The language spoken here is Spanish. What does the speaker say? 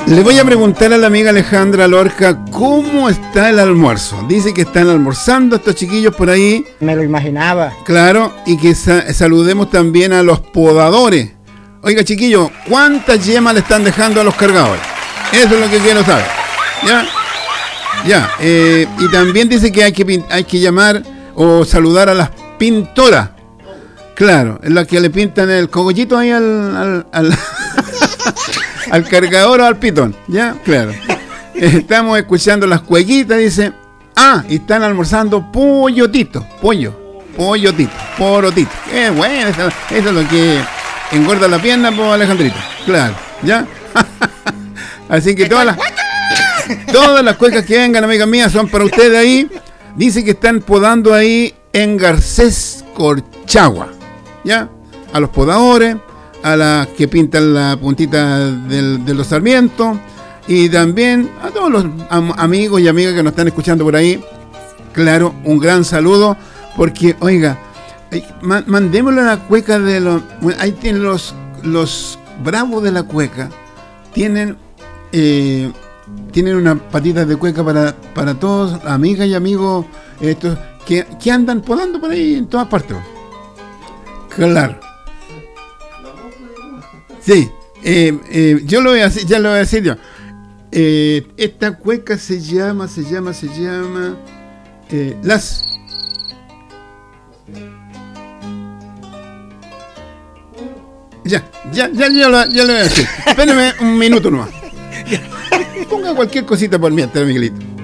Le voy a preguntar a la amiga Alejandra Lorca cómo está el almuerzo. Dice que están almorzando estos chiquillos por ahí. Me lo imaginaba. Claro, y que saludemos también a los podadores. Oiga, chiquillos, ¿cuántas yemas le están dejando a los cargadores? Eso es lo que quiero saber. ¿Ya? Ya. Y también dice que hay que llamar o saludar a las pintoras. Claro, es la que le pintan el cogollito ahí al al cargador o al pitón, ¿ya? Claro. Estamos escuchando las cuequitas, dice. Y están almorzando pollotito. Porotito. Bueno, eso es lo que engorda la pierna, pues, Alejandrito. Claro, ¿ya? Así que todas las cuecas que vengan, amigas mías, son para ustedes ahí. Dice que están podando ahí en Garcés, Colchagua, ¿ya? A los podadores, a las que pintan la puntita de los sarmientos, y también a todos los amigos y amigas que nos están escuchando por ahí. Claro, un gran saludo, porque, oiga, mandémosle la cueca de los... Ahí tienen los bravos de la cueca, tienen unas patitas de cueca para todos, amigas y amigos estos que andan podando por ahí en todas partes. Claro. Sí, yo lo voy a decir, ya lo voy a decir yo. Esta cueca se llama las... Ya lo voy a decir. Espérame un minuto nomás. Ponga cualquier cosita por mientras, Miguelito.